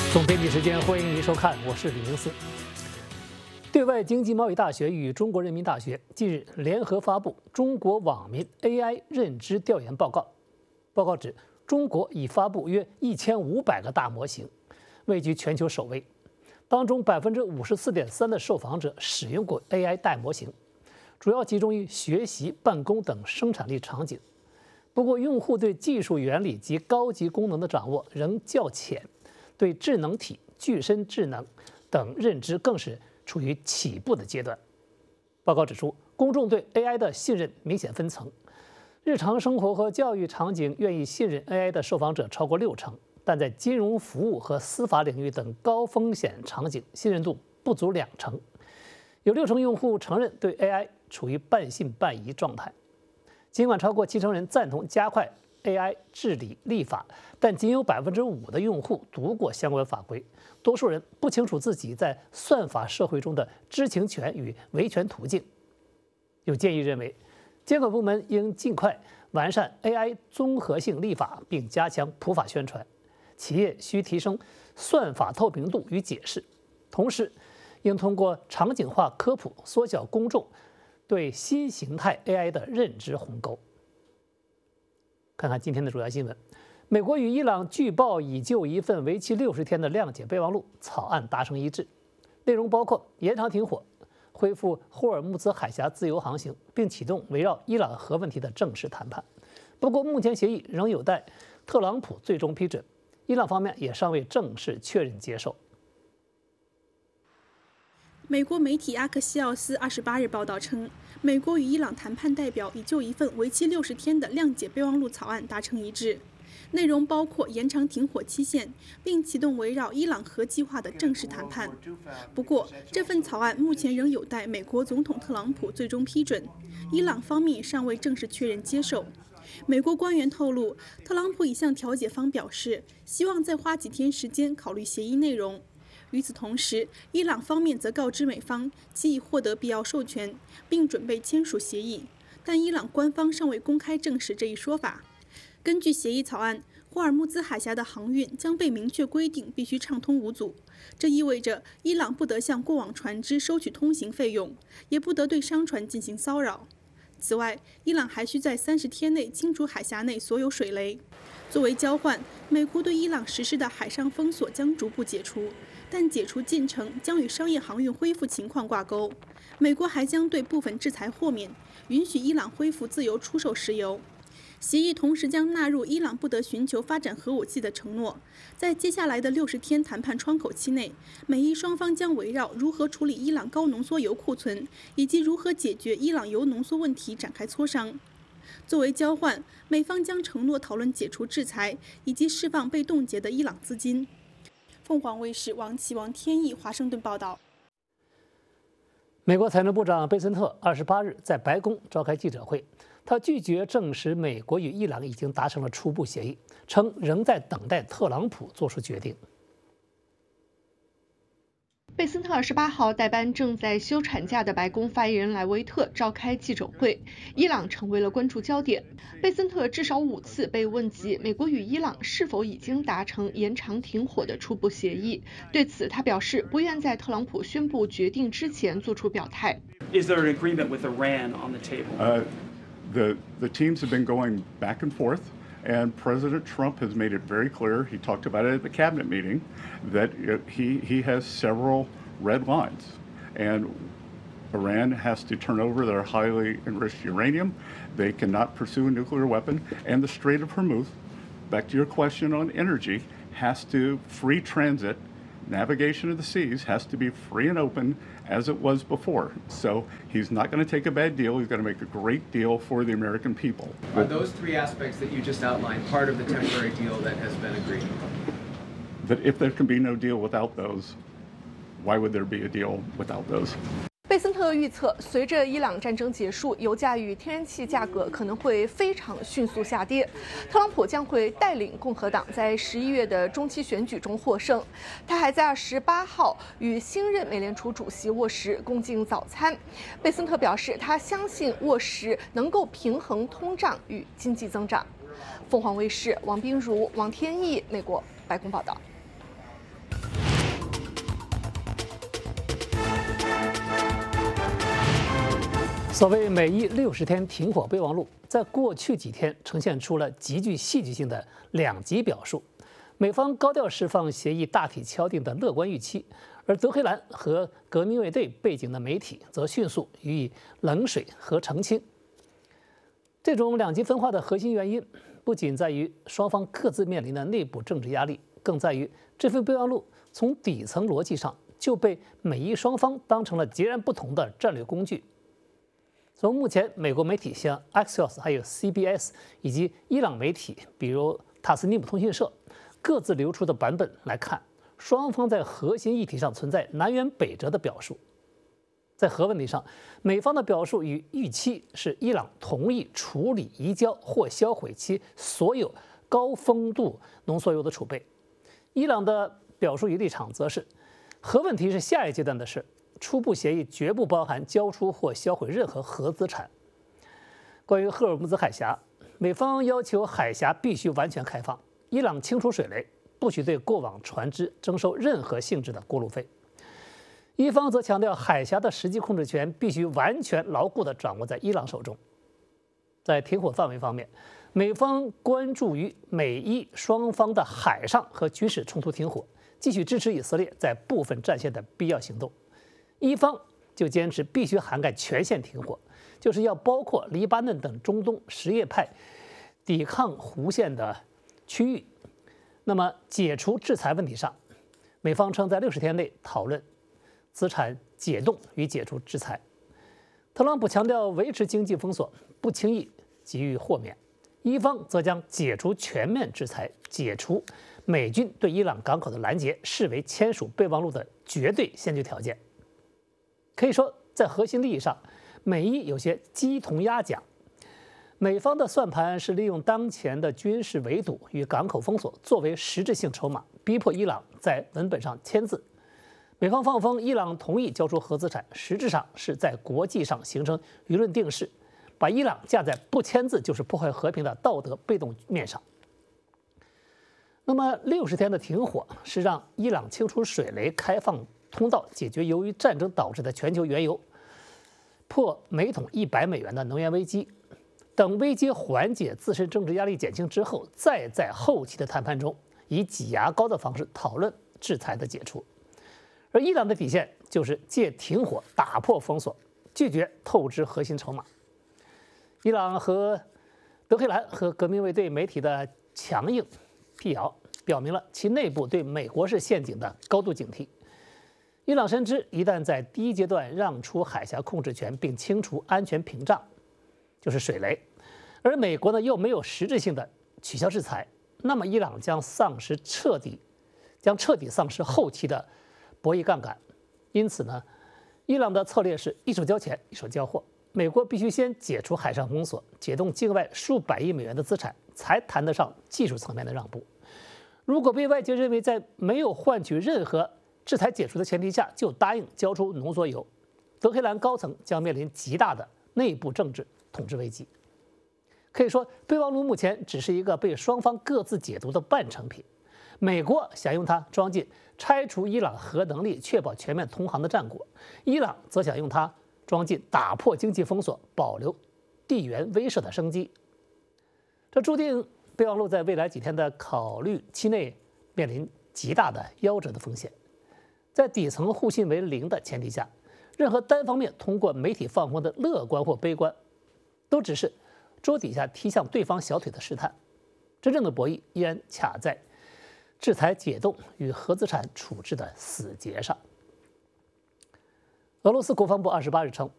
总编辑时间，欢迎您收看，我是李明思。对外经济贸易大学与中国人民大学近日联合发布《中国网民 AI 认知调研报告》。报告指，中国已发布约1500个大模型，位居全球首位。当中54.3%的受访者使用过 AI 大模型，主要集中于学习、办公等生产力场景。不过，用户对技术原理及高级功能的掌握仍较浅，对智能体、具身智能等认知更是处于起步的阶段。报告指出，公众对 AI 的信任明显分层，日常生活和教育场景愿意信任 AI 的受访者超过60%，但在金融服务和司法领域等高风险场景，信任度不足20%。有60%用户承认对 AI 处于半信半疑状态。尽管超过70%人赞同加快 AI 治理立法，但仅有5%的用户读过相关法规，多数人不清楚自己在算法社会中的知情权与维权途径。有建议认为，监管部门应尽快完善 AI 综合性立法，并加强普法宣传。企业需提升算法透明度与解释，同时应通过场景化科普缩小公众对新形态 AI 的认知鸿沟。看看今天的主要新闻：美国与伊朗据报已就一份为期60天的谅解备忘录草案达成一致，内容包括延长停火、恢复霍尔木兹海峡自由航行，并启动围绕伊朗核问题的正式谈判。不过，目前协议仍有待特朗普最终批准，伊朗方面也尚未正式确认接受。 美国媒体阿克西奥斯28日报道称，美国与伊朗谈判代表已就一份为期60天的谅解备忘录草案达成一致，内容包括延长停火期限，并启动围绕伊朗核计划的正式谈判。不过，这份草案目前仍有待美国总统特朗普最终批准，伊朗方面尚未正式确认接受。美国官员透露，特朗普已向调解方表示，希望再花几天时间考虑协议内容。与此同时，伊朗方面则告知美方，其已获得必要授权，并准备签署协议，但伊朗官方尚未公开证实这一说法。根据协议草案，霍尔木兹海峡的航运将被明确规定必须畅通无阻，这意味着伊朗不得向过往船只收取通行费用，也不得对商船进行骚扰。此外，伊朗还需在30天内清除海峡内所有水雷。作为交换，美国对伊朗实施的海上封锁将逐步解除，但解除进程将与商业航运恢复情况挂钩。美国还将对部分制裁豁免，允许伊朗恢复自由出售石油。协议同时将纳入伊朗不得寻求发展核武器的承诺。在接下来的60天谈判窗口期内，美伊双方将围绕如何处理伊朗高浓缩铀库存以及如何解决伊朗铀浓缩问题展开磋商。作为交换，美方将承诺讨论解除制裁以及释放被冻结的伊朗资金。凤凰卫视王琦、王天翼华盛顿报道。 美国财政部长贝森特28日在白宫召开记者会，他拒绝证实美国与伊朗已经达成了初步协议，称仍在等待特朗普做出决定。 贝森特28号代班正在休产假的白宫发言人莱维特召开记者会，伊朗成为了关注焦点。贝森特至少5次被问及美国与伊朗是否已经达成延长停火的初步协议，对此他表示不愿在特朗普宣布决定之前做出表态。 Is there an agreement with Iran on the table? The teams have been going back and forth. And President Trump has made it very clear, he talked about it at the cabinet meeting, that he has several red lines. And Iran has to turn over their highly enriched uranium. They cannot pursue a nuclear weapon. And the Strait of Hormuz, back to your question on energy, has to free transit. Navigation of the seas has to be free and open as it was before. So he's not going to take a bad deal. He's going to make a great deal for the American people. Are those three aspects that you just outlined part of the temporary deal that has been agreed? That if there can be no deal without those, why would there be a deal without those? 贝森特预测，随着伊朗战争结束，油价与天然气价格可能会非常迅速下跌。特朗普将会带领共和党在11月的中期选举中获胜。他还在28号与新任美联储主席沃什共进早餐。贝森特表示，他相信沃什能够平衡通胀与经济增长。凤凰卫视王彬如、王天翼，美国白宫报道。 所谓美伊60天停火备忘录，在过去几天呈现出了极具戏剧性的两极表述。美方高调释放协议大体敲定的乐观预期，而德黑兰和革命卫队背景的媒体则迅速予以冷水和澄清。这种两极分化的核心原因，不仅在于双方各自面临的内部政治压力，更在于这份备忘录从底层逻辑上就被美伊双方当成了截然不同的战略工具。从目前美国媒体像 Axios 还有 CBS 以及伊朗媒体比如塔斯尼姆通讯社各自流出的版本来看，双方在核心议题上存在南辕北辙的表述。在核问题上，美方的表述与预期是伊朗同意处理移交或销毁其所有高丰度浓缩铀的储备，伊朗的表述与立场则是核问题是下一阶段的事，初步协议绝不包含交出或销毁任何核资产。关于赫尔木兹海峡，美方要求海峡必须完全开放，伊朗清除水雷，不许对过往船只征收任何性质的过路费。伊方则强调海峡的实际控制权必须完全牢固地掌握在伊朗手中。在停火范围方面，美方关注于美伊双方的海上和军事冲突停火，继续支持以色列在部分战线的必要行动。伊方就坚持必须涵盖全线停火，就是要包括黎巴嫩等中东什叶派抵抗弧线的区域。那么解除制裁问题上，美方称在60天内讨论资产解冻与解除制裁。特朗普强调维持经济封锁，不轻易给予豁免。伊方则将解除全面制裁、解除美军对伊朗港口的拦截视为签署备忘录的绝对先决条件。可以说，在核心利益上，美伊有些鸡同鸭讲。美方的算盘是利用当前的军事围堵与港口封锁作为实质性筹码，逼迫伊朗在文本上签字。美方放风伊朗同意交出核资产，实质上是在国际上形成舆论定势，把伊朗架在不签字就是破坏和平的道德被动面上。那么60天的停火是让伊朗清除水雷、开放通道，解决由于战争导致的全球原油破每桶100美元的能源危机。等危机缓解、自身政治压力减轻之后，再在后期的谈判中以挤牙膏的方式讨论制裁的解除。而伊朗的底线就是借停火打破封锁，拒绝透支核心筹码。伊朗和德黑兰和革命卫队媒体的强硬辟谣，表明了其内部对美国式陷阱的高度警惕。伊朗深知，一旦在第一阶段让出海峡控制权并清除安全屏障，就是水雷，而美国呢又没有实质性的取消制裁，那么伊朗将彻底丧失后期的博弈杠杆。因此呢，伊朗的策略是一手交钱，一手交货。美国必须先解除海上封锁，解冻境外数百亿美元的资产，才谈得上技术层面的让步。如果被外界认为在没有换取任何制裁解除的前提下就答应交出浓缩铀，德黑兰高层将面临极大的内部政治统治危机。可以说，备忘录目前只是一个被双方各自解读的半成品。美国想用它装进拆除伊朗核能力、确保全面通航的战果，伊朗则想用它装进打破经济封锁、保留地缘威慑的生机。这注定备忘录在未来几天的考虑期内面临极大的夭折的风险。在底层互信为零的前提下，任何单方面通过媒体放风的乐观或悲观，都只是桌底下踢向对方小腿的试探。真正的博弈依然卡在制裁解冻与核资产处置的死结上。俄罗斯国防部28日称，